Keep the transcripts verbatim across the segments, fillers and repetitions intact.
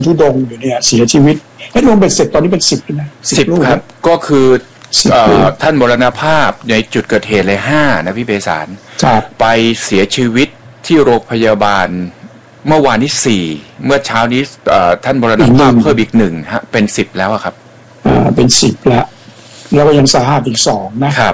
ทุดงอยู่เนี่ยเสียชีวิตให้รวมเป็นเสร็จตอนนี้เป็นสิบนะสิบครับก็คือท่านมรณภาพในจุดเกิดเหตุเลยห้านะพี่เบสารไปเสียชีวิตที่โรงพยาบาลเมื่อวานนี้สี่เมื่อเช้านี้ท่านมรณภาพเพิ่มอีกหนึ่งฮะเป็นสิบแล้วครับอ่าเป็นสิบแล้วแล้วก็ยังสาหัสอีกสองนะครับ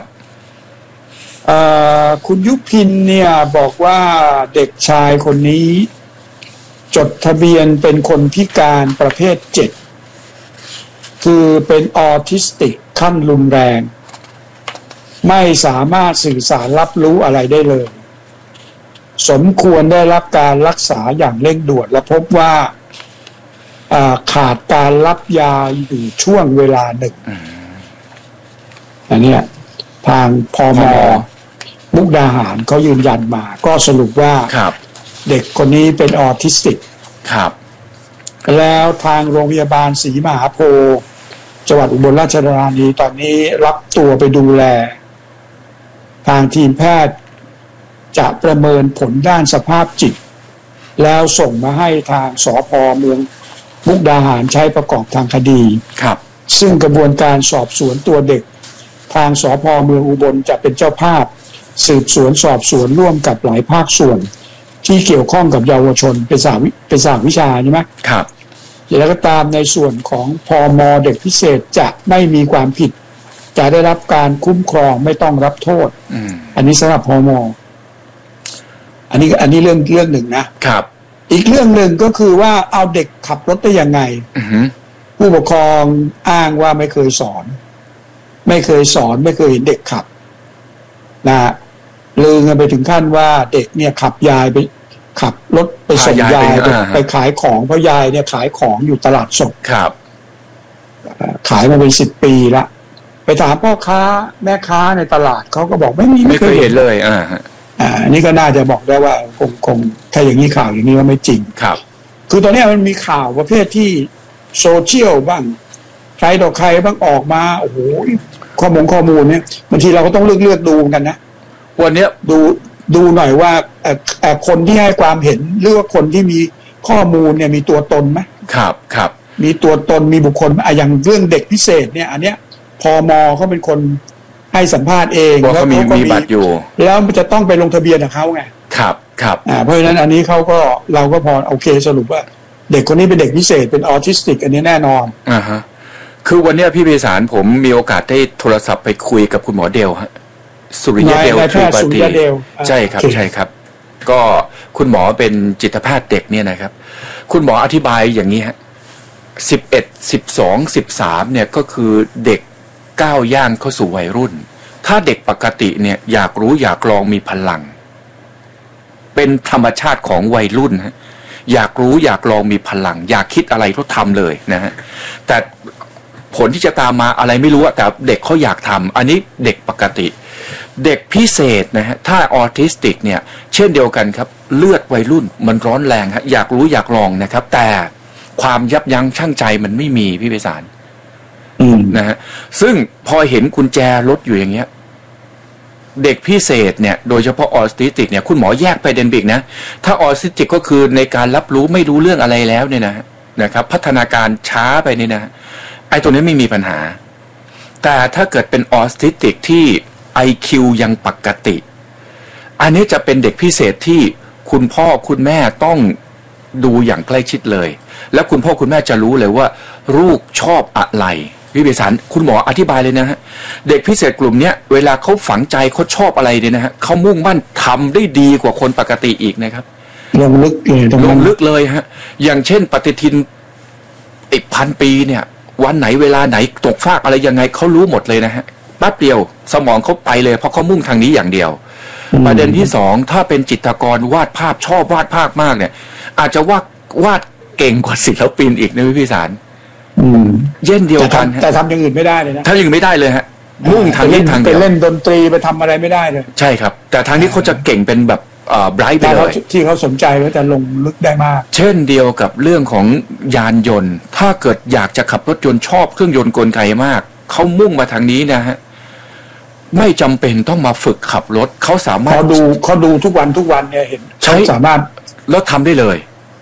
คุณยุพินเนี่ยบอกว่าเด็กชายคนนี้จดทะเบียนเป็นคนพิการประเภทเจ็ดคือเป็นออทิสติกขั้นรุนแรงไม่สามารถสื่อสารรับรู้อะไรได้เลยสมควรได้รับการรักษาอย่างเร่งด่วนและพบว่าขาดการรับยาอยู่ช่วงเวลาหนึ่งอันนี้ทางพม.มุกดาหารเขายืนยันมาก็สรุปว่าเด็กคนนี้เป็นออทิสติกครับแล้วทางโรงพยาบาลศรีมหาโพธิ์จังหวัดอุบลราชธานีตอนนี้รับตัวไปดูแลทางทีมแพทย์จะประเมินผลด้านสภาพจิตแล้วส่งมาให้ทางสภ.เมืองมุกดาหารใช้ประกอบทางคดีครับซึ่งกระบวนการสอบสวนตัวเด็กทางสภ.เมืองอุบลจะเป็นเจ้าภาพสืบสวนสอบสวนร่วมกับหลายภาคส่วนที่เกี่ยวข้องกับเยาวชนเป็นสาเป็นสาวิชาใช่ไหมครับแล้วก็ตามในส่วนของพม.เด็กพิเศษจะไม่มีความผิดจะได้รับการคุ้มครองไม่ต้องรับโทษอ, อันนี้สำหรับพม.อันนี้อันนี้เรื่องเรื่องหนึ่งนะครับอีกเรื่องหนึ่งก็คือว่าเอาเด็กขับรถได้ยังไงผู้ปกครองอ้างว่าไม่เคยสอนไม่เคยสอนไม่เคยเห็นเด็กขับนะลือกันไปถึงขั้นว่าเด็กเนี่ยขับยายไปขับรถไปส่งยายไปไปขายของเพราะยายเนี่ยขายของอยู่ตลาดสดครับขายมาเป็นสิบปีละไปถามพ่อค้าแม่ค้าในตลาดเขาก็บอกไม่มีไม่เคยเห็นเลยอ่าอ่านี่ก็น่าจะบอกได้ว่าคงคงถ้าอย่างนี้ข่าวอย่างนี้ว่าไม่จริงครับคือตอนนี้มันมีข่าวประเภทที่โซเชียลบ้างใครต่อใครบ้างออกมาโอ้โหข้อมูลข้อมูลเนี่ยบางทีเราก็ต้องเลือกเลือกดูกันนะวันนี้ดูดูหน่อยว่าคนที่ให้ความเห็นหรือว่าคนที่มีข้อมูลเนี่ยมีตัวตนไหมครับครับมีตัวตนมีบุคคลอะอย่างเรื่องเด็กพิเศษเนี่ยอันเนี้ยพม.เขาเป็นคนให้สัมภาษณ์เองแล้วเขามีมีบัตรอยู่แล้วมันจะต้องไปลงทะเบียนกับเขาไงครับครับอ่าเพราะฉะนั้นอันนี้เขาก็เราก็พอโอเคสรุปว่าเด็กคนนี้เป็นเด็กพิเศษเป็นออทิสติกอันนี้แน่นอนอ่าฮะคือวันนี้พี่เบสารผมมีโอกาสได้โทรศัพท์ไปคุยกับคุณหมอเดลฮะสุริยะเดลทรีปาตีใช่ครับใช่ครับก็คุณหมอเป็นจิตแพทย์เด็กเนี่ยนะครับคุณหมออธิบายอย่างนี้ฮะสิบเอ็ดสิบสองสิบสามเนี่ยก็คือเด็กก้าวย่างเข้าสู่วัยรุ่นถ้าเด็กปกติเนี่ยอยากรู้อยากลองมีพลังเป็นธรรมชาติของวัยรุ่นฮะอยากรู้อยากลองมีพลังอยากคิดอะไรก็ทำเลยนะฮะแต่ผลที่จะตามมาอะไรไม่รู้แต่เด็กเขาอยากทำอันนี้เด็กปกติเด็กพิเศษนะฮะถ้าออทิสติกเนี่ยเช่นเดียวกันครับเลือดวัยรุ่นมันร้อนแรงฮะอยากรู้อยากลองนะครับแต่ความยับยั้งชั่งใจมันไม่มีพี่ไพศาลนะฮะซึ่งพอเห็นกุญแจรถอยู่อย่างเงี้ยเด็กพิเศษเนี่ยโดยเฉพาะออทิสติกเนี่ยคุณหมอแยกไปเดนบิกนะถ้าออทิสติกก็คือในการรับรู้ไม่รู้เรื่องอะไรแล้วเนี่ยนะนะครับพัฒนาการช้าไปนี่นะไอ้ตัวนี้ไม่มีปัญหาแต่ถ้าเกิดเป็นออทิสติกที่ ไอ คิว ยังปกติอันนี้จะเป็นเด็กพิเศษที่คุณพ่อคุณแม่ต้องดูอย่างใกล้ชิดเลยแล้วคุณพ่อคุณแม่จะรู้เลยว่าลูกชอบอะไรพี่เบสารคุณหมออธิบายเลยนะฮะเด็กพิเศษกลุ่มนี้เวลาเขาฝังใจเขาชอบอะไรเนี่ยนะฮะเขามุ่งมั่นทำได้ดีกว่าคนปกติอีกนะครับลงลึกเลยลงลึกเลยฮะอย่างเช่นปฏิทินอีกพันปีเนี่ยวันไหนเวลาไหนตกฟากอะไรยังไงเขารู้หมดเลยนะฮะแป๊บเดียวสมองเขาไปเลยเพราะเขามุ่งทางนี้อย่างเดียวประเด็นที่สองถ้าเป็นจิตรกรวาดภาพชอบวาดภาพมากเนี่ยอาจจะวาดวาดเก่งกว่าศิลปินอีกนะพี่สารเช่นเดียวกันแต่ทำอย่างอื่นไม่ได้เลยนะทำอย่างอื่นไม่ได้เลยฮะมุ่งทางนี้ทางเดียวไปเล่นดนตรีไปทำอะไรไม่ได้เลยใช่ครับแต่ทางนี้เขาจะเก่งเป็นแบบอ่าไบรท์ไปเลยที่เขาสนใจว่าจะลงลึกได้มากเช่นเดียวกับเรื่องของยานยนต์ถ้าเกิดอยากจะขับรถยนต์ชอบเครื่องยนต์กลไกมากเขามุ่งมาทางนี้นะฮะไม่จำเป็นต้องมาฝึกขับรถเขาสามารถเขาดูเขาดูทุกวันทุกวันเนี่ยเห็นเขาสามารถแล้วทำได้เลย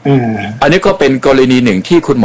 อ่าอันนี้ก็เป็นกรณีหนึ่งที่คุณหมอ